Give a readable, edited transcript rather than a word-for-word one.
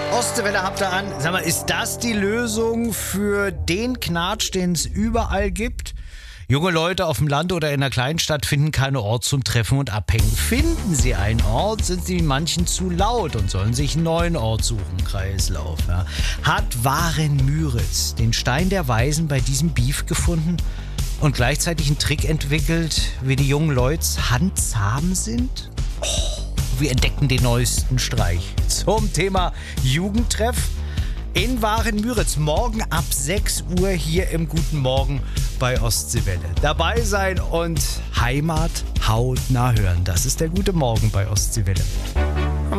Ostseewelle habt ihr an. Sag mal, ist das die Lösung für den Knatsch, den es überall gibt? Junge Leute auf dem Land oder in einer Kleinstadt finden keinen Ort zum Treffen und Abhängen. Finden sie einen Ort, sind sie manchen zu laut und sollen sich einen neuen Ort suchen. Kreislauf. Ja. Hat Waren Müritz den Stein der Weisen bei diesem Beef gefunden und gleichzeitig einen Trick entwickelt, wie die jungen Leute handzahm sind? Wir entdecken den neuesten Streich zum Thema Jugendtreff in Waren-Müritz. Morgen ab 6 Uhr hier im Guten Morgen bei Ostseewelle. Dabei sein und Heimat hautnah hören. Das ist der Gute Morgen bei Ostseewelle.